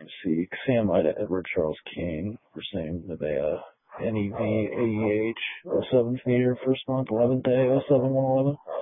see, Xamite Edward Charles King for saying that they NEV AEH 07 for year, first month, 11th day, 07 111.